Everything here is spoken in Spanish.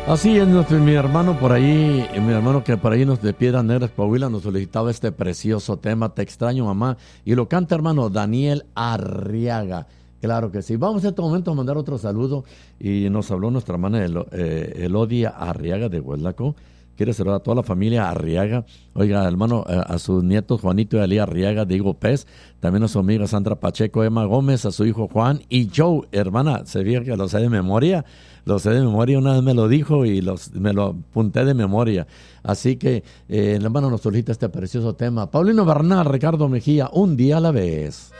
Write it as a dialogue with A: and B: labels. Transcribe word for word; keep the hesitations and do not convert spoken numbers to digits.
A: Así es, nuestro- mi hermano por ahí, eh, mi hermano que por ahí nos de Piedras Negras, Coahuila, nos solicitaba este precioso tema, Te extraño, mamá, y lo canta, hermano, Daniel Arriaga. Claro que sí. Vamos en este momento a mandar otro saludo, y nos habló nuestra hermana Elo- eh, Elodia Arriaga de Hueslaco. Quiere saludar a toda la familia Arriaga. Oiga, hermano, eh, a sus nietos Juanito y Ali Arriaga, Diego Pez, también a su amiga Sandra Pacheco, Emma Gómez, a su hijo Juan y Joe, hermana, se fija que lo sé de memoria, lo sé de memoria, una vez me lo dijo y los, me lo apunté de memoria. Así que, eh, hermano, nos solicita este precioso tema. Paulino Bernal, Ricardo Mejía, un día a la vez.